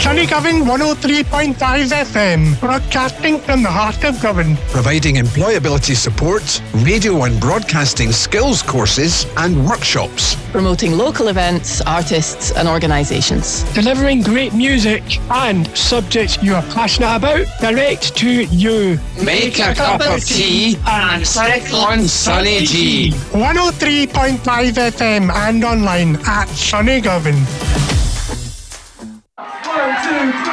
Sunny Govan 103.5 FM, broadcasting from the heart of Govan. Providing employability support, radio and broadcasting skills courses and workshops. Promoting local events, artists and organisations. Delivering great music and subjects you are passionate about direct to you. Make a cup of tea and click on Sunny G. 103.5 FM and online at Sunny Govan.